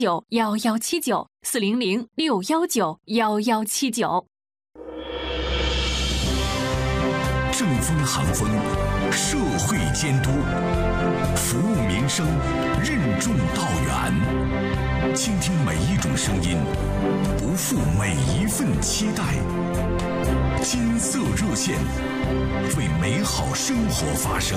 400-619-1179。 正风行风，社会监督，服务民生，任重道远。倾听每一种声音，不负每一份期待。金色热线，为美好生活发声。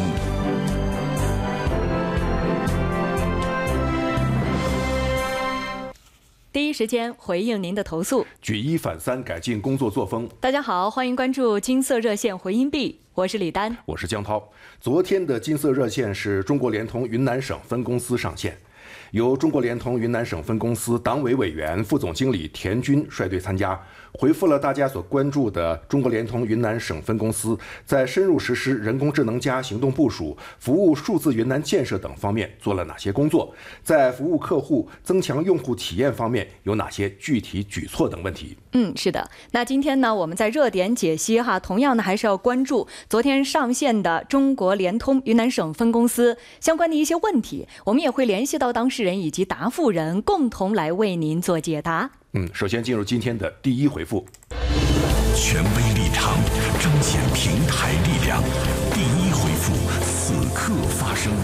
第一时间回应您的投诉， 举一反三，改进工作作风。 大家好，欢迎关注金色热线回音壁，我是李丹， 我是江涛。昨天的金色热线是中国联通云南省分公司上线，由中国联通云南省分公司党委委员、副总经理田军率队参加，回复了大家所关注的中国联通云南省分公司在深入实施人工智能加行动部署、服务数字云南建设等方面做了哪些工作，在服务客户、增强用户体验方面有哪些具体举措等问题。 是的。那今天呢，我们在热点解析同样呢还是要关注昨天上线的中国联通云南省分公司相关的一些问题，我们也会联系到当事人以及答复人，共同来为您做解答。 首先进入今天的第一回复。 权威立场，彰显平台力量。第一回复，此刻发生。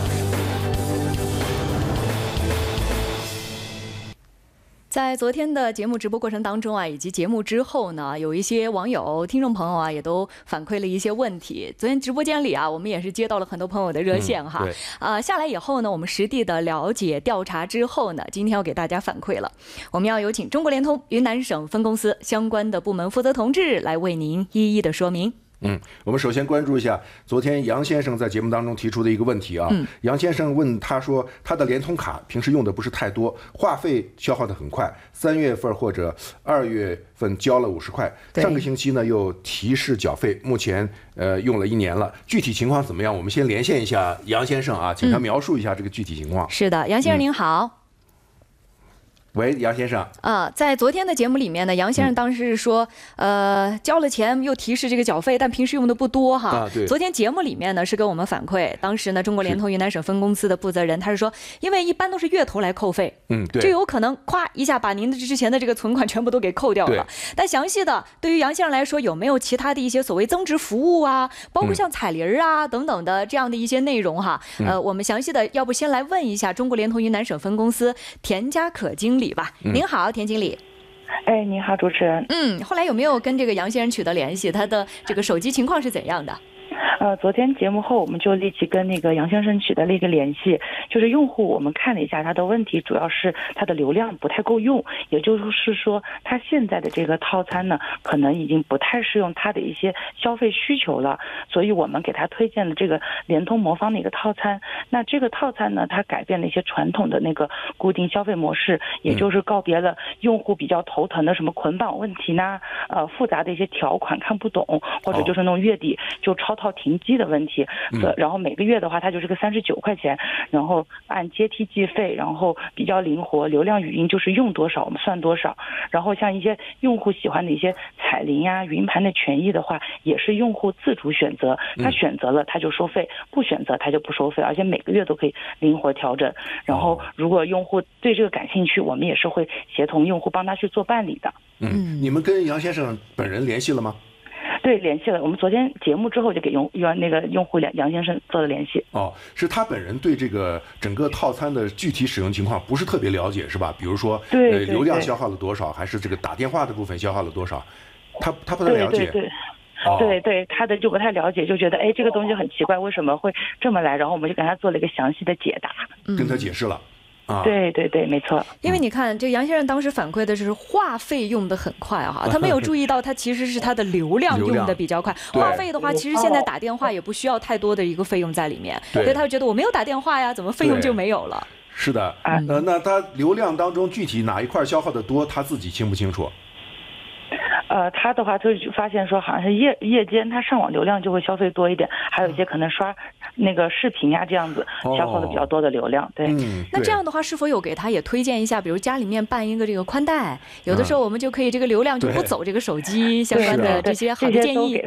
在昨天的节目直播过程当中以及节目之后呢，有一些网友、听众朋友也都反馈了一些问题。昨天直播间里我们也是接到了很多朋友的热线下来以后呢，我们实地的了解调查之后呢，今天要给大家反馈了。我们要有请中国联通云南省分公司相关的部门负责同志来为您一一的说明。 我们首先关注一下昨天杨先生在节目当中提出的一个问题杨先生问他说，他的联通卡平时用的不是太多，话费消耗的很快，3月份或者2月份交了50块，上个星期呢又提示缴费，目前用了1年了，具体情况怎么样？我们先连线一下杨先生请他描述一下这个具体情况。 是的，杨先生您好。 喂，杨先生。 在昨天的节目里面呢，杨先生当时是说，交了钱又提示这个缴费，但平时用的不多对。 昨天节目里面呢是跟我们反馈，当时呢中国联通云南省分公司的负责人他是说，因为一般都是月头来扣费， 对， 这有可能咵一下把您的之前的这个存款全部都给扣掉了。但详细的对于杨先生来说，有没有其他的一些所谓增值服务包括像彩铃等等的这样的一些内容我们详细的要不先来问一下中国联通云南省分公司田家可经理吧。您好，田经理。 您好，主持人。 后来有没有跟这个杨先生取得联系？他的这个手机情况是怎样的？ 昨天节目后，我们就立即跟那个杨先生取得了一个联系，就是用户我们看了一下他的问题，主要是他的流量不太够用，也就是说他现在的这个套餐呢，可能已经不太适用他的一些消费需求了，所以我们给他推荐了这个联通魔方的一个套餐。那这个套餐呢，它改变了一些传统的那个固定消费模式，也就是告别了用户比较头疼的什么捆绑问题呢，复杂的一些条款看不懂，或者就是那种月底就超套停机的问题。然后每个月的话它就是个39块钱，然后按阶梯计费，然后比较灵活，流量语音就是用多少我们算多少。然后像一些用户喜欢的一些彩铃云盘的权益的话，也是用户自主选择，他选择了他就收费，不选择他就不收费，而且每个月都可以灵活调整。然后如果用户对这个感兴趣，我们也是会协同用户帮他去做办理的。 你们跟杨先生本人联系了吗？ 对，联系了。我们昨天节目之后就给用户杨先生做了联系。 是他本人对这个整个套餐的具体使用情况不是特别了解，是吧？比如说，流量消耗了多少，还是这个打电话的部分消耗了多少，他不太了解。 对，他的就不太了解，就觉得这个东西很奇怪，为什么会这么来？然后我们就给他做了一个详细的解答， 跟他解释了。 对，没错。 因为你看，这杨先生当时反馈的是话费用的很快他没有注意到他其实是他的流量用的比较快。话费的话，其实现在打电话也不需要太多的一个费用在里面，所以他会觉得我没有打电话呀，怎么费用就没有了？ 是的，那他流量当中具体哪一块消耗的多，他自己清不清楚？ 他的话就发现说，好像是夜间他上网流量就会消费多一点，还有一些可能刷那个视频这样子消耗的比较多的流量。对， 那这样的话是否有给他也推荐一下，比如家里面办一个这个宽带，有的时候我们就可以这个流量就不走这个手机相关的这些好的建议。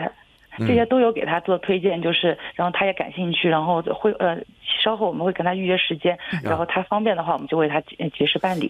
这些都有给他做推荐，就是然后他也感兴趣，然后会稍后我们会跟他预约时间，然后他方便的话我们就为他及时办理。